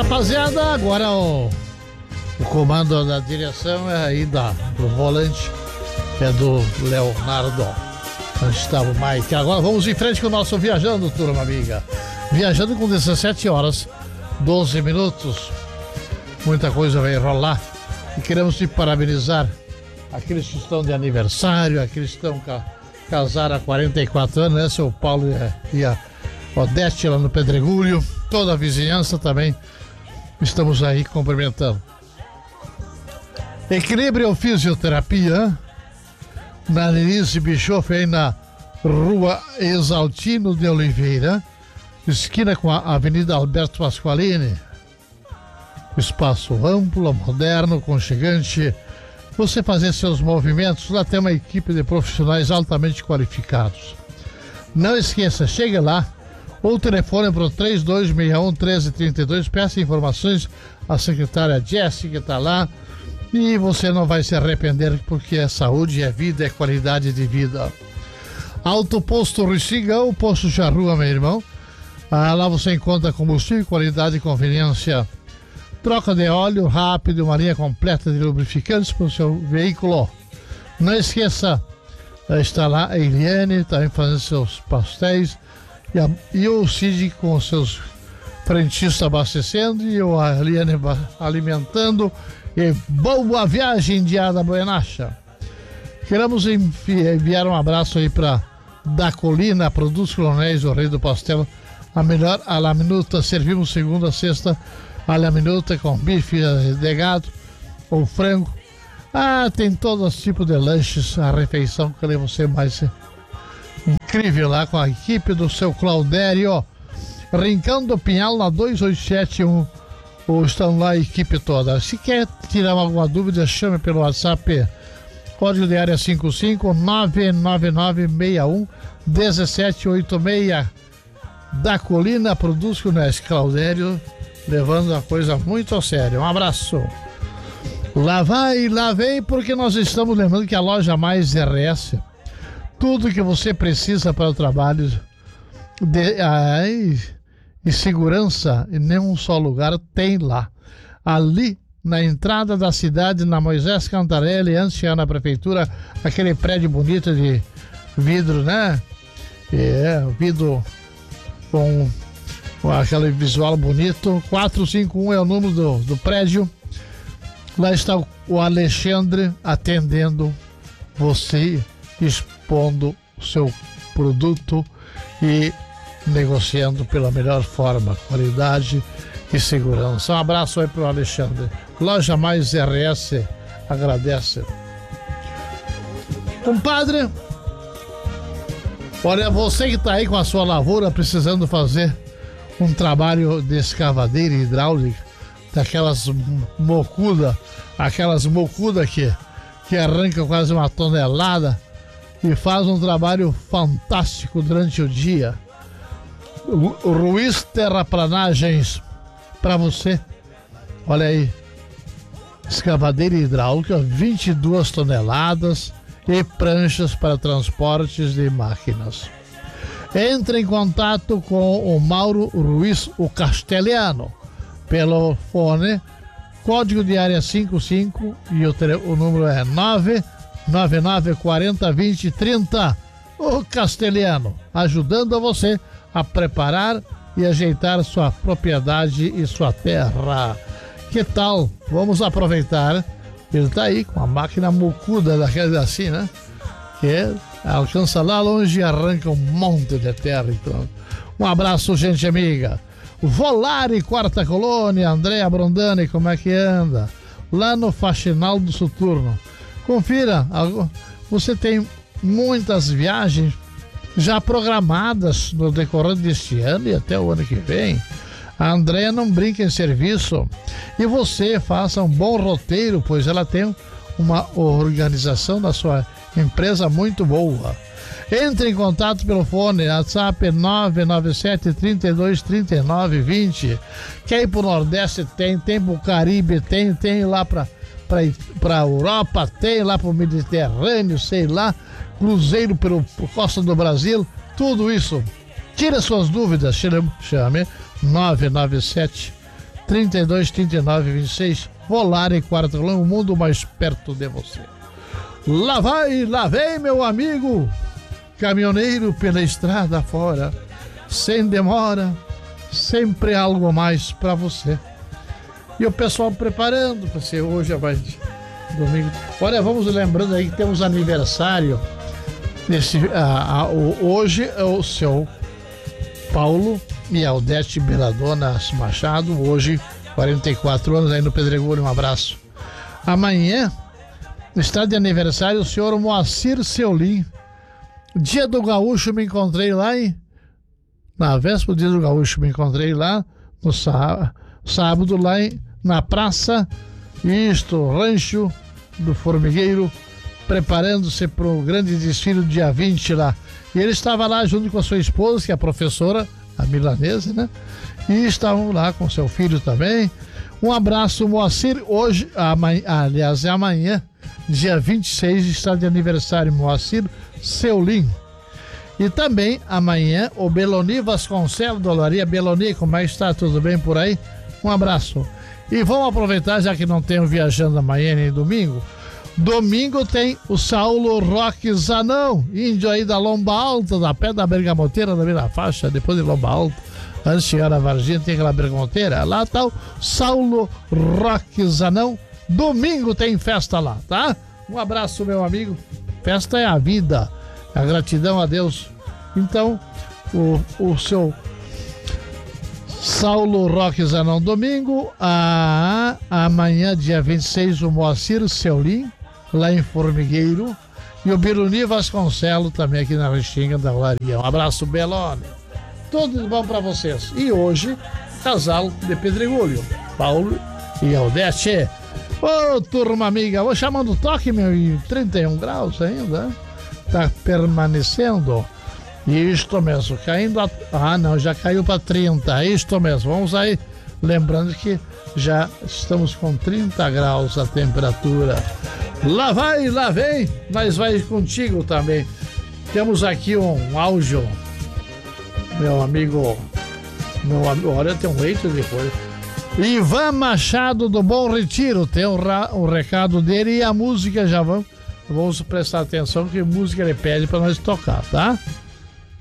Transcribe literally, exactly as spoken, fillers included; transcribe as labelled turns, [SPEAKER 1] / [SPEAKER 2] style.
[SPEAKER 1] Rapaziada, agora o, o comando da direção é aí da, do volante, é do Leonardo. Onde estava o Mike? Agora vamos em frente com o nosso Viajando, turma amiga. Viajando com dezessete horas, doze minutos. Muita coisa vai rolar. E queremos te parabenizar. Aqueles que estão de aniversário, aqueles que estão ca, casaram há quarenta e quatro anos, né? Seu Paulo e a, e a Odete lá no Pedregulho. Toda a vizinhança também. Estamos aí cumprimentando. Equilíbrio Fisioterapia, na Denise Bischoff, aí na Rua Exaltino de Oliveira, esquina com a Avenida Alberto Pasqualini. Espaço amplo, moderno, aconchegante. Você fazer seus movimentos, lá tem uma equipe de profissionais altamente qualificados. Não esqueça, chegue lá. Ou telefone para o três dois seis um, um três três dois, peça informações à secretária Jéssica, está lá, e você não vai se arrepender, porque é saúde, é vida, é qualidade de vida. Alto Posto Ricigão, Posto Charrua, meu irmão. Ah, lá você encontra combustível, qualidade e conveniência. Troca de óleo rápido, uma linha completa de lubrificantes para o seu veículo. Não esqueça, está lá a Eliane, também fazendo seus pastéis. E, a, e o Cid com os seus frentistas abastecendo e o Aliane alimentando. E boa viagem, Diada Buenacha. Queremos envi enviar um abraço aí para Da Colina, Produtos Coronéis, o Rei do Pastel. A melhor a la minuta, servimos segunda a sexta a la minuta com bife de gado ou frango. Ah, tem todos os tipos de lanches, a refeição que você mais incrível lá com a equipe do seu Claudério. Rincão do Pinhal na dois oito sete um, ou estão lá a equipe toda. Se quer tirar alguma dúvida, chame pelo WhatsApp, código de área cinco cinco nove nove nove seis um um sete oito seis. Da Colina Produz com o Claudério, levando a coisa muito a sério. Um abraço. Lá vai, lá vem, porque nós estamos lembrando que a loja Mais R S, tudo que você precisa para o trabalho de, ai, e segurança em nenhum só lugar tem lá. Ali na entrada da cidade, na Moisés Cantarelli, antes de chegar na prefeitura, aquele prédio bonito de vidro, né? É, vidro com, com aquele visual bonito. quatrocentos e cinquenta e um é o número do, do prédio. Lá está o Alexandre atendendo você, expondo o seu produto e negociando pela melhor forma, qualidade e segurança. Um abraço aí para o Alexandre. Loja Mais R S agradece. Compadre, olha, você que está aí com a sua lavoura precisando fazer um trabalho de escavadeira hidráulica, daquelas mocuda, aquelas mocuda que, que arranca quase uma tonelada e faz um trabalho fantástico durante o dia. O Ruiz Terraplanagens para você. Olha aí, escavadeira hidráulica, vinte e duas toneladas e pranchas para transportes de máquinas. Entre em contato com o Mauro Ruiz, o Castelhano, pelo fone, código de área cinco cinco e o, tele, o número é nove nove nove quatro zero dois zero três zero. O Castelhano, ajudando a você a preparar e ajeitar sua propriedade e sua terra. Que tal? Vamos aproveitar. Ele está aí com a máquina mocuda daquela assim, né? Que alcança lá longe e arranca um monte de terra. Então, um abraço, gente amiga. Volare, Quarta Colônia, Andréa Brondani, como é que anda? Lá no Faxinal do Soturno. Confira, você tem muitas viagens já programadas no decorrer deste ano e até o ano que vem. A Andréa não brinca em serviço e você faça um bom roteiro, pois ela tem uma organização da sua empresa muito boa. Entre em contato pelo fone WhatsApp nove nove sete, trinta e dois, trinta e nove, vinte. Quer ir pro Nordeste? Tem, tem pro Caribe, tem, tem lá pra, pra, pra Europa, tem lá pro Mediterrâneo, sei lá, cruzeiro pelo, por Costa do Brasil, tudo isso. Tire suas dúvidas, chame nove nove sete, trinta e dois, trinta e nove, vinte e seis. Volar e Quartelão, o mundo mais perto de você. Lá vai, lá vem, meu amigo, caminhoneiro pela estrada fora, sem demora, sempre algo mais pra você. E o pessoal preparando para ser hoje, vai domingo. Olha, vamos lembrando aí que temos aniversário. Nesse, ah, ah, hoje é o seu Paulo e Aldete Beladona Machado, hoje quarenta e quatro anos aí no Pedregulho, um abraço. Amanhã está de aniversário o senhor Moacir Seulin. Dia do Gaúcho, me encontrei lá em... Na véspera do Dia do Gaúcho, me encontrei lá no sá... sábado, lá em... na praça, isto, Rancho do Formigueiro, preparando-se para o grande desfile do dia vinte lá. E ele estava lá junto com a sua esposa, que é a professora, a milanesa, né? E estavam lá com seu filho também. Um abraço, Moacir. Hoje, amanhã, aliás, é amanhã, dia vinte e seis, está de aniversário Moacir Seulin. E também amanhã o Beloni Vasconcelos, da Olaria. Beloni, como é que está? Tudo bem por aí? Um abraço. E vamos aproveitar, já que não tem o Viajando amanhã nem domingo. Domingo tem o Saulo Roque Zanão, índio aí da Lomba Alta, da pé da Bergamoteira, da Vila Faixa, depois de Lomba Alta, antes de chegar na Varginha, tem aquela Bergamoteira. Lá tá o Saulo Roque Zanão. Domingo tem festa lá, tá? Um abraço, meu amigo. Festa é a vida, a gratidão a Deus. Então, o, o seu Saulo Roque Zanão, domingo, a, amanhã, dia vinte e seis, o Moacir Seulin, lá em Formigueiro, e o Biruni Vasconcelos, também aqui na Restinga da Olaria. Um abraço, Belone. Tudo de bom pra vocês. E hoje, casal de Pedregulho, Paulo e Aldete. Ô, oh, turma amiga, vou chamando o toque, meu, em trinta e um graus ainda, tá permanecendo. Isto mesmo, caindo a... Ah, não, já caiu para trinta, isto mesmo. Vamos aí, lembrando que já estamos com trinta graus a temperatura. Lá vai, lá vem, mas vai contigo também. Temos aqui um áudio, meu amigo, meu amigo, olha, tem um eito depois. Ivan Machado do Bom Retiro, tem um, ra... um recado dele e a música já vamos, vamos prestar atenção que música ele pede para nós tocar, tá?